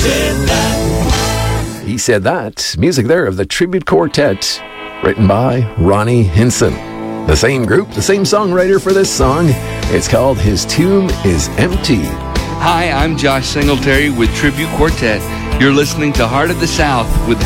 He Said That. Music there of the Tribute Quartet, written by Ronnie Hinson. The same group, the same songwriter for this song. It's called His Tomb is Empty. Hi, I'm Josh Singletary with Tribute Quartet. You're listening to Heart of the South with